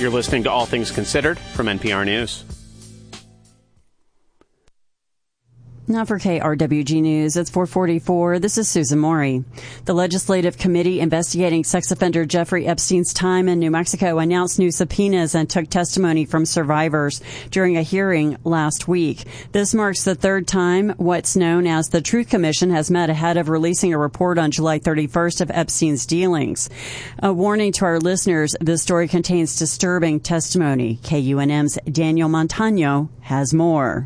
You're listening to All Things Considered from NPR News. Now for KRWG News, it's 4:44. This is Susan Morey. The Legislative Committee investigating sex offender Jeffrey Epstein's time in New Mexico announced new subpoenas and took testimony from survivors during a hearing last week. This marks the third time what's known as the Truth Commission has met ahead of releasing a report on July 31st of Epstein's dealings. A warning to our listeners, this story contains disturbing testimony. KUNM's Daniel Montano has more.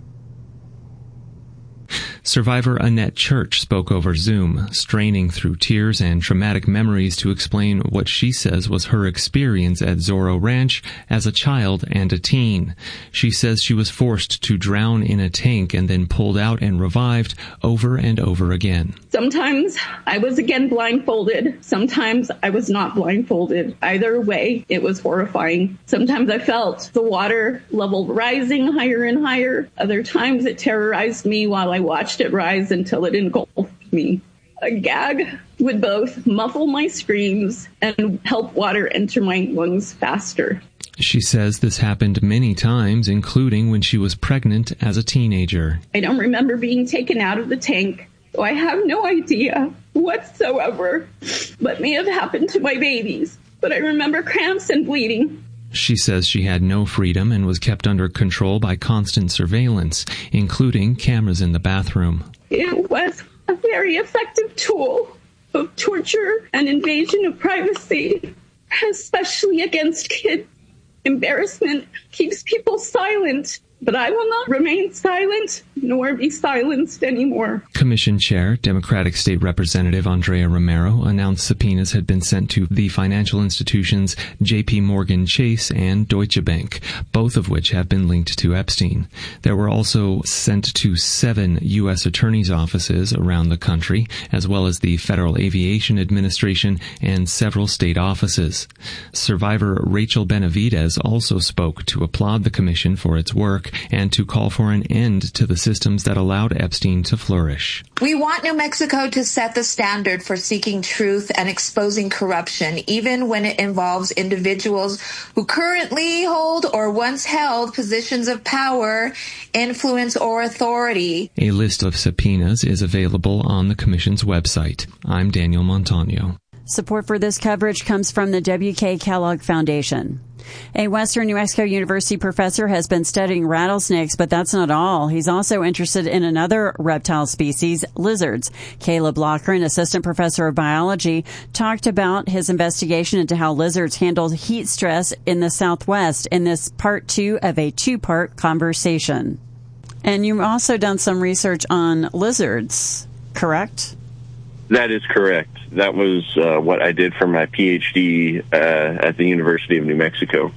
Survivor Annette Church spoke over Zoom, straining through tears and traumatic memories to explain what she says was her experience at Zorro Ranch as a child and a teen. She says she was forced to drown in a tank and then pulled out and revived over and over again. Sometimes I was again blindfolded. Sometimes I was not blindfolded. Either way, it was horrifying. Sometimes I felt the water level rising higher and higher. Other times it terrorized me while I watched it rise until it engulfed me. A gag would both muffle my screams and help water enter my lungs faster. She says this happened many times, including when she was pregnant as a teenager. I don't remember being taken out of the tank, so I have no idea whatsoever what may have happened to my babies. But I remember cramps and bleeding. She says she had no freedom and was kept under control by constant surveillance, including cameras in the bathroom. It was a very effective tool of torture and invasion of privacy, especially against kids. Embarrassment keeps people silent, but I will not remain silent nor be silenced anymore. Commission Chair, Democratic State Representative Andrea Romero announced subpoenas had been sent to the financial institutions J.P. Morgan Chase and Deutsche Bank, both of which have been linked to Epstein. They were also sent to 7 U.S. attorneys' offices around the country, as well as the Federal Aviation Administration and several state offices. Survivor Rachel Benavidez also spoke to applaud the commission for its work and to call for an end to the systems that allowed Epstein to flourish. We want New Mexico to set the standard for seeking truth and exposing corruption, even when it involves individuals who currently hold or once held positions of power, influence, or authority. A list of subpoenas is available on the Commission's website. I'm Daniel Montano. Support for this coverage comes from the W.K. Kellogg Foundation. A Western New Mexico University professor has been studying rattlesnakes, but that's not all. He's also interested in another reptile species, lizards. Caleb Locker, an assistant professor of biology, talked about his investigation into how lizards handle heat stress in the Southwest in this part 2 of a 2-part conversation. And you've also done some research on lizards, correct? That is correct. That was what I did for my PhD at the University of New Mexico.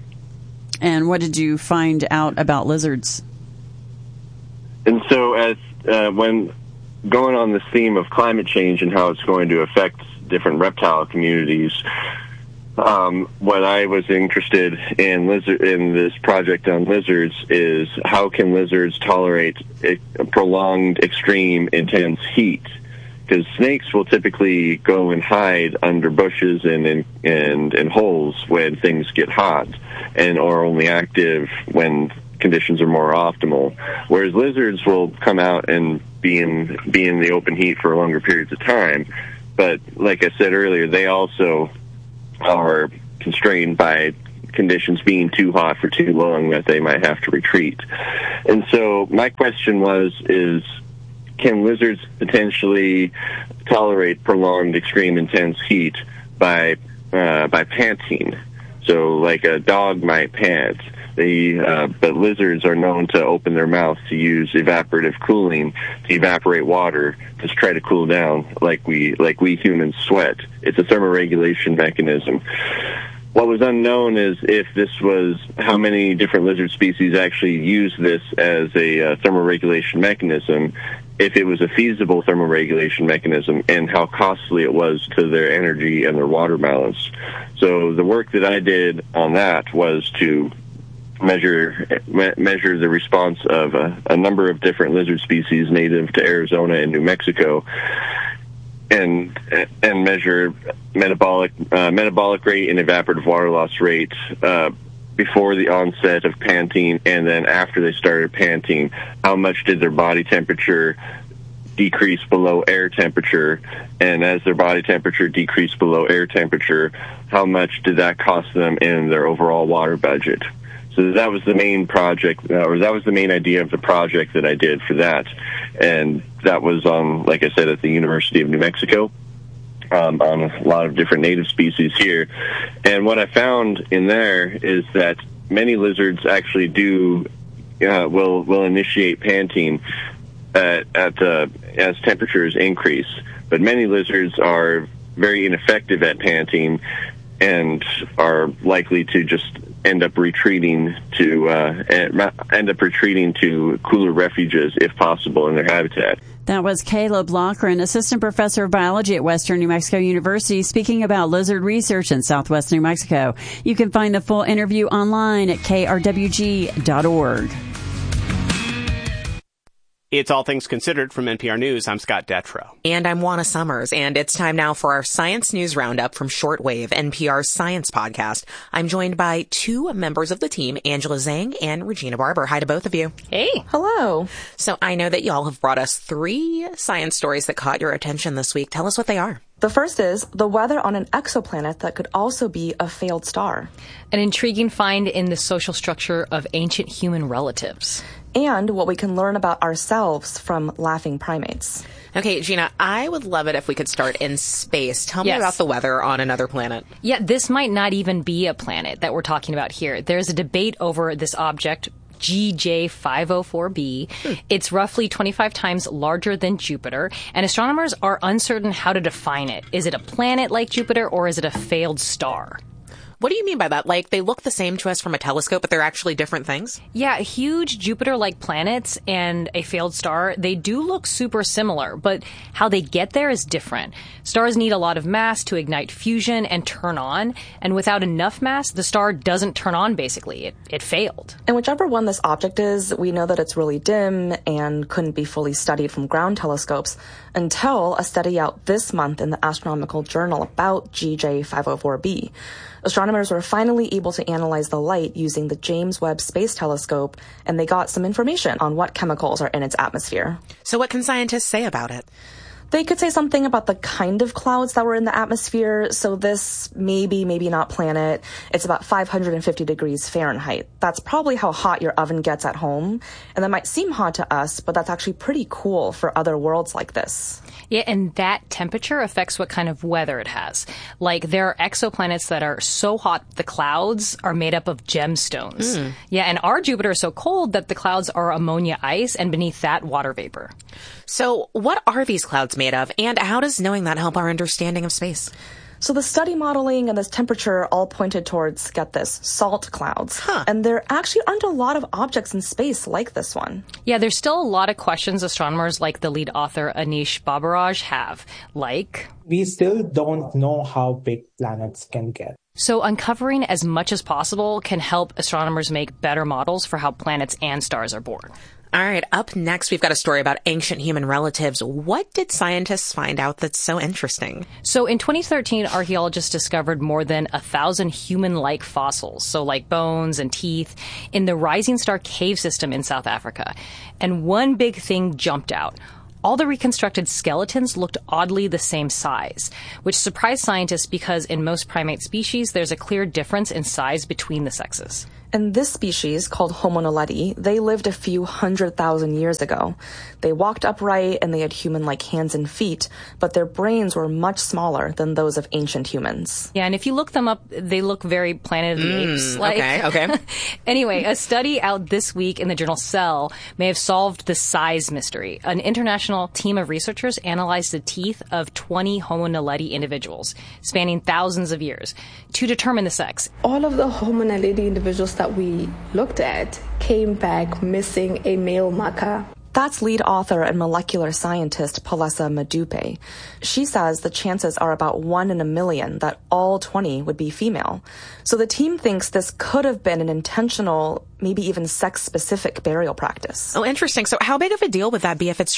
And what did you find out about lizards? And so as when going on this theme of climate change and how it's going to affect different reptile communities, what I was interested in this project on lizards is how can lizards tolerate a prolonged, extreme, intense heat? Because snakes will typically go and hide under bushes and holes when things get hot, and are only active when conditions are more optimal. Whereas lizards will come out and be in the open heat for longer periods of time. But like I said earlier, they also are constrained by conditions being too hot for too long that they might have to retreat. And so my question is, can lizards potentially tolerate prolonged, extreme, intense heat by panting? So, like a dog might pant. But lizards are known to open their mouth to use evaporative cooling to evaporate water to try to cool down, like we humans sweat. It's a thermoregulation mechanism. What was unknown is how many different lizard species actually use this as a thermoregulation mechanism, if it was a feasible thermoregulation mechanism, and how costly it was to their energy and their water balance. So the work that I did on that was to measure the response of a number of different lizard species native to Arizona and New Mexico, and measure metabolic rate and evaporative water loss rate before the onset of panting, and then after they started panting, how much did their body temperature decrease below air temperature, and as their body temperature decreased below air temperature, how much did that cost them in their overall water budget? So that was the main project, or that was the main idea of the project that I did for that. And that was on, like I said, at the University of New Mexico, on a lot of different native species here. And what I found in there is that many lizards actually will initiate panting as temperatures increase. But many lizards are very ineffective at panting and are likely to just end up retreating to cooler refuges if possible in their habitat. That was Caleb Loughran, assistant professor of biology at Western New Mexico University, speaking about lizard research in southwest New Mexico. You can find the full interview online at krwg.org. It's All Things Considered from NPR News. I'm Scott Detrow. And I'm Juana Summers. And it's time now for our Science News Roundup from Shortwave, NPR's science podcast. I'm joined by two members of the team, Angela Zhang and Regina Barber. Hi to both of you. Hey. Hello. So I know that y'all have brought us 3 science stories that caught your attention this week. Tell us what they are. The first is the weather on an exoplanet that could also be a failed star. An intriguing find in the social structure of ancient human relatives. And what we can learn about ourselves from laughing primates. Okay, Gina, I would love it if we could start in space. Tell me about the weather on another planet. Yeah, this might not even be a planet that we're talking about here. There's a debate over this object, GJ504b. It's roughly 25 times larger than Jupiter, and astronomers are uncertain how to define it. Is it a planet like Jupiter, or is it a failed star? What do you mean by that? Like, they look the same to us from a telescope, but they're actually different things? Yeah, huge Jupiter-like planets and a failed star, they do look super similar, but how they get there is different. Stars need a lot of mass to ignite fusion and turn on, and without enough mass, the star doesn't turn on, basically. It failed. And whichever one this object is, we know that it's really dim and couldn't be fully studied from ground telescopes until a study out this month in the Astronomical Journal about GJ504b. Astronomers were finally able to analyze the light using the James Webb Space Telescope, and they got some information on what chemicals are in its atmosphere. So what can scientists say about it? They could say something about the kind of clouds that were in the atmosphere. So this maybe not planet. It's about 550 degrees Fahrenheit. That's probably how hot your oven gets at home. And that might seem hot to us, but that's actually pretty cool for other worlds like this. Yeah, and that temperature affects what kind of weather it has. Like, there are exoplanets that are so hot the clouds are made up of gemstones. Yeah, and our Jupiter is so cold that the clouds are ammonia ice, and beneath that, water vapor. So what are these clouds made of, and how does knowing that help our understanding of space? So the study modeling and this temperature all pointed towards, get this, salt clouds. And there actually aren't a lot of objects in space like this one. Yeah, there's still a lot of questions astronomers like the lead author Anish Babaraj have. Like, we still don't know how big planets can get. So uncovering as much as possible can help astronomers make better models for how planets and stars are born. All right, up next, we've got a story about ancient human relatives. What did scientists find out that's so interesting? So in 2013, archaeologists discovered more than 1,000 human-like fossils, so like bones and teeth, in the Rising Star cave system in South Africa. And one big thing jumped out. All the reconstructed skeletons looked oddly the same size, which surprised scientists because in most primate species, there's a clear difference in size between the sexes. And this species, called Homo naledi, they lived a few 100,000 years ago. They walked upright and they had human-like hands and feet, but their brains were much smaller than those of ancient humans. Yeah, and if you look them up, they look very Planet of the Apes-like. Okay. Anyway, a study out this week in the journal Cell may have solved the size mystery. An international team of researchers analyzed the teeth of 20 Homo naledi individuals, spanning thousands of years, to determine the sex. All of the Homo naledi individuals that we looked at came back missing a male marker. That's lead author and molecular scientist Palesa Madupe. She says the chances are about 1 in a million that all 20 would be female. So the team thinks this could have been an intentional, maybe even sex-specific burial practice. Oh, interesting. So how big of a deal would that be if it's true?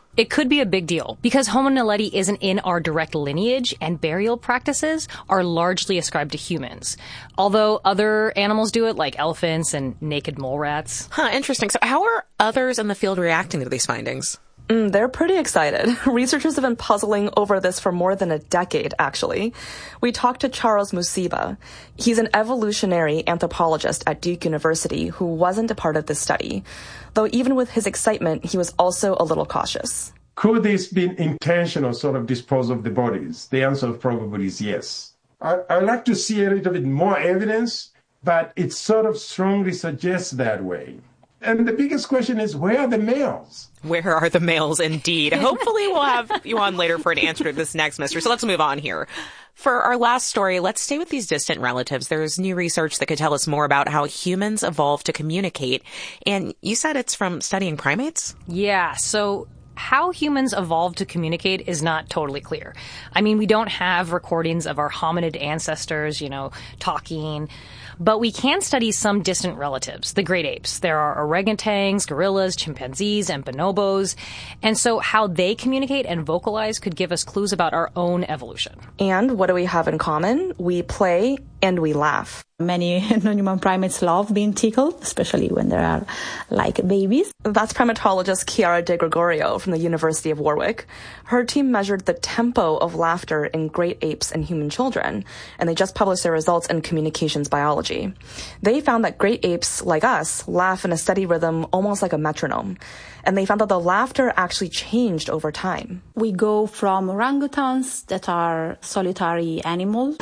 It could be a big deal because Homo naledi isn't in our direct lineage, and burial practices are largely ascribed to humans. Although other animals do it, like elephants and naked mole rats. Interesting. So how are others in the field reacting to these findings? They're pretty excited. Researchers have been puzzling over this for more than a decade, actually. We talked to Charles Musiba. He's an evolutionary anthropologist at Duke University who wasn't a part of this study. Though even with his excitement, he was also a little cautious. Could this be intentional sort of dispose of the bodies? The answer probably is yes. I'd like to see a little bit more evidence, but it sort of strongly suggests that way. And the biggest question is, where are the males? Where are the males, indeed? Hopefully we'll have you on later for an answer to this next mystery. So let's move on here. For our last story, let's stay with these distant relatives. There's new research that could tell us more about how humans evolved to communicate. And you said it's from studying primates? Yeah, so how humans evolved to communicate is not totally clear. I mean, we don't have recordings of our hominid ancestors, talking. But we can study some distant relatives, the great apes. There are orangutans, gorillas, chimpanzees, and bonobos. And so how they communicate and vocalize could give us clues about our own evolution. And what do we have in common? We play and we laugh. Many non-human primates love being tickled, especially when they are like babies. That's primatologist Chiara De Gregorio from the University of Warwick. Her team measured the tempo of laughter in great apes and human children, and they just published their results in Communications Biology. They found that great apes, like us, laugh in a steady rhythm, almost like a metronome. And they found that the laughter actually changed over time. We go from orangutans that are solitary animals.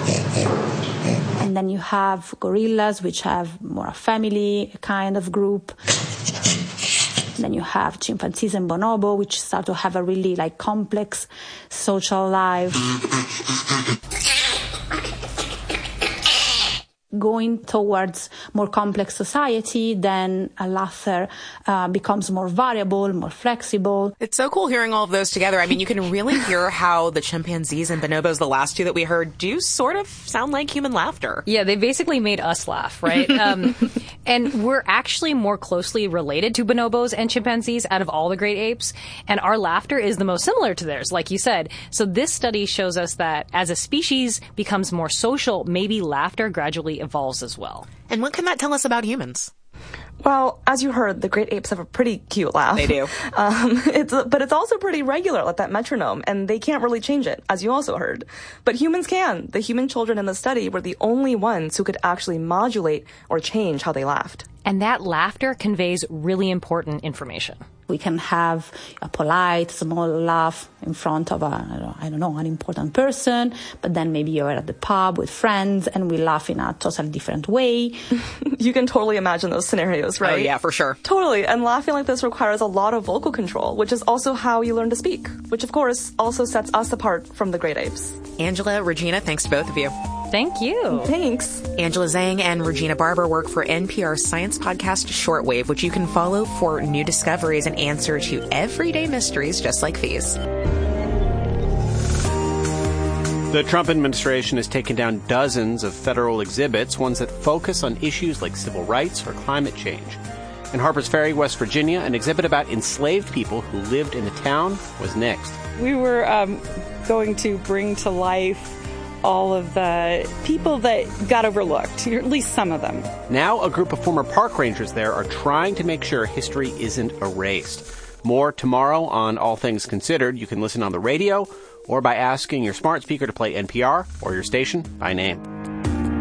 And then you have gorillas, which have more a family kind of group. Then you have chimpanzees and bonobo, which start to have a really complex social life. Going towards more complex society, then a laughter becomes more variable, more flexible. It's so cool hearing all of those together. I mean, you can really hear how the chimpanzees and bonobos, the last two that we heard, do sort of sound like human laughter. Yeah, they basically made us laugh, right? And we're actually more closely related to bonobos and chimpanzees out of all the great apes. And our laughter is the most similar to theirs, like you said. So this study shows us that as a species becomes more social, maybe laughter gradually evolves as well. And what can that tell us about humans? Well, as you heard, the great apes have a pretty cute laugh. They do. But it's also pretty regular, like that metronome, and they can't really change it, as you also heard. But humans can. The human children in the study were the only ones who could actually modulate or change how they laughed. And that laughter conveys really important information. We can have a polite, small laugh in front of an important person, but then maybe you're at the pub with friends and we laugh in a totally different way. You can totally imagine those scenarios, right? Oh, yeah, for sure. Totally. And laughing like this requires a lot of vocal control, which is also how you learn to speak, which of course also sets us apart from the great apes. Angela, Regina, thanks to both of you. Thank you. Thanks. Angela Zhang and Regina Barber work for NPR science podcast Shortwave, which you can follow for new discoveries and answer to everyday mysteries just like these. The Trump administration has taken down dozens of federal exhibits, ones that focus on issues like civil rights or climate change. In Harpers Ferry, West Virginia, an exhibit about enslaved people who lived in the town was next. We were going to bring to life all of the people that got overlooked, or at least some of them. Now, a group of former park rangers there are trying to make sure history isn't erased. More tomorrow on All Things Considered. You can listen on the radio or by asking your smart speaker to play NPR or your station by name.